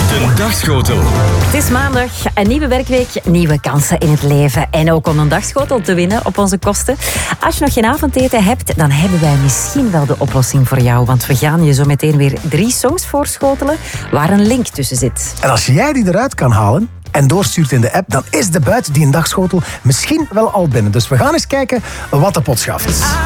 De Dagschotel. Het is maandag, een nieuwe werkweek, nieuwe kansen in het leven. En ook om een dagschotel te winnen op onze kosten. Als je nog geen avondeten hebt, dan hebben wij misschien wel de oplossing voor jou. Want we gaan je zo meteen weer 3 songs voorschotelen waar een link tussen zit. En als jij die eruit kan halen en doorstuurt in de app, dan is de buit die een dagschotel misschien wel al binnen. Dus we gaan eens kijken wat de pot schaft.